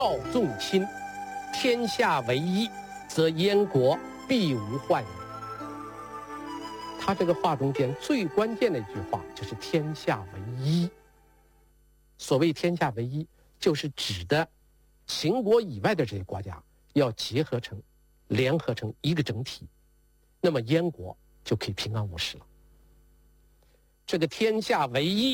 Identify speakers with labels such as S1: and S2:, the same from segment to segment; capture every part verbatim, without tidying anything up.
S1: 赵纵亲，天下为一，则燕国必无患矣。他这个话中间最关键的一句话就是天下为一。所谓天下为一，就是指的秦国以外的这些国家要结合成、联合成一个整体，那么燕国就可以平安无事了。这个天下为一，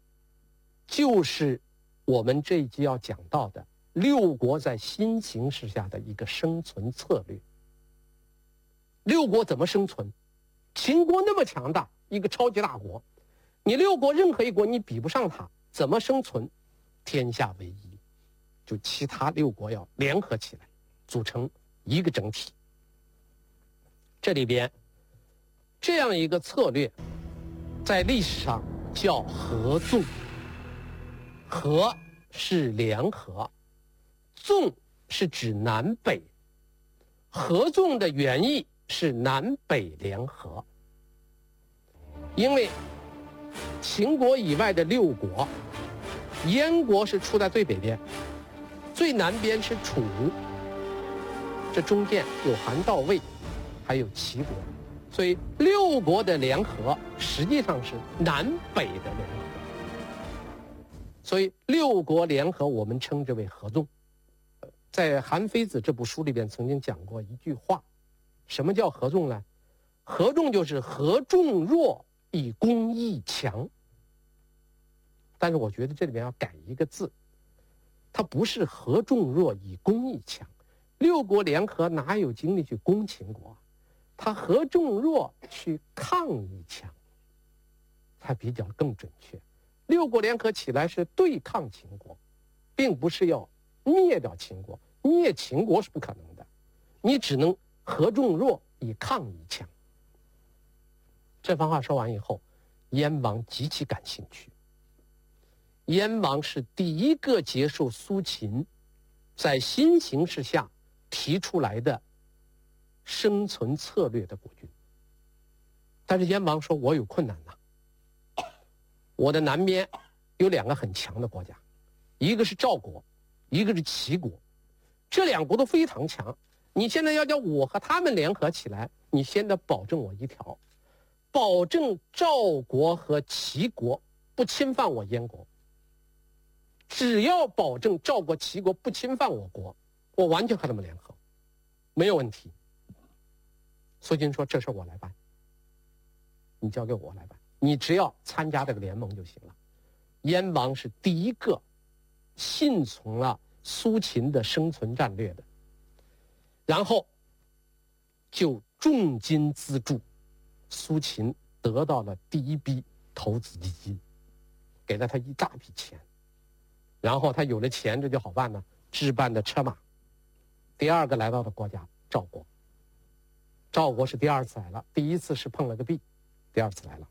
S1: 就是我们这一集要讲到的六国在新形势下的一个生存策略。六国怎么生存？秦国那么强大，一个超级大国，你六国任何一国你比不上它，怎么生存？天下为一，就其他六国要联合起来，组成一个整体。这里边这样一个策略，在历史上叫合纵。合是联合，纵是指南北。合纵的原意是南北联合。因为秦国以外的六国，燕国是处在最北边，最南边是楚，这中间有韩赵魏，还有齐国，所以六国的联合实际上是南北的联合。所以六国联合我们称之为合纵。在《韩非子》这部书里边曾经讲过一句话，什么叫合纵呢？合纵就是合众弱以攻益强。但是我觉得这里面要改一个字，它不是合众弱以攻益强。六国联合哪有精力去攻秦国？它合众弱去抗益强，才比较更准确。六国联合起来是对抗秦国，并不是要灭掉秦国，灭秦国是不可能的，你只能合众弱以抗益强。这番话说完以后，燕王极其感兴趣。燕王是第一个接受苏秦在新形势下提出来的生存策略的国君。但是燕王说，我有困难呐、啊，我的南边有两个很强的国家，一个是赵国，一个是齐国，这两国都非常强。你现在要叫我和他们联合起来，你现在保证我一条，保证赵国和齐国不侵犯我燕国。只要保证赵国、齐国不侵犯我国，我完全和他们联合，没有问题。苏秦说：“这事我来办，你交给我来办，你只要参加这个联盟就行了。”燕王是第一个信从了苏秦的生存战略的，然后就重金资助苏秦，得到了第一笔投资基金，给了他一大笔钱。然后他有了钱，这就好办了，置办的车马。第二个来到的国家赵国，赵国是第二次来了，第一次是碰了个壁，第二次来了。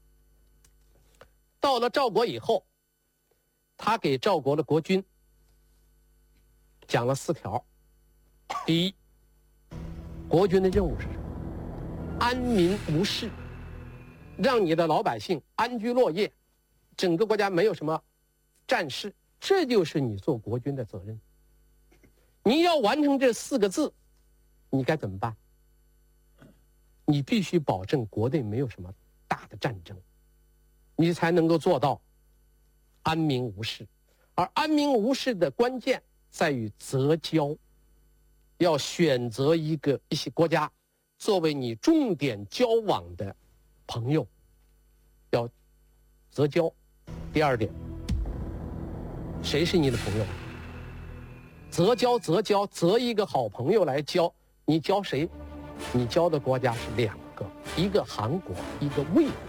S1: 到了赵国以后，他给赵国的国君讲了四条。第一，国君的任务是什么？安民无事，让你的老百姓安居乐业，整个国家没有什么战事，这就是你做国君的责任。你要完成这四个字，你该怎么办？你必须保证国内没有什么大的战争，你才能够做到安民无事。而安民无事的关键在于择交，要选择一个一些国家作为你重点交往的朋友，要择交。第二点，谁是你的朋友？择交择交择一个好朋友来交，你交谁？你交的国家是两个，一个韩国，一个魏国。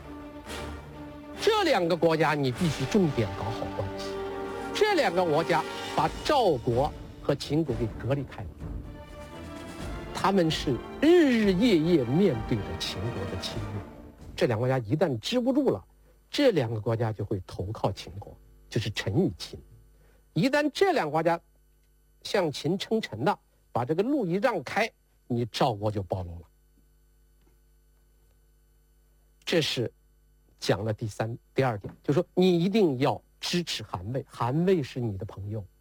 S1: 这两个国家你必须重点搞好关系。这两个国家把赵国和秦国给隔离开了，他们是日日夜夜面对着秦国的侵略。这两个国家一旦支不住了，这两个国家就会投靠秦国，就是臣与秦。一旦这两个国家向秦称臣了，把这个路一让开，你赵国就暴露了。这是讲了第三、第二点，就是说你一定要支持韩魏，韩魏是你的朋友，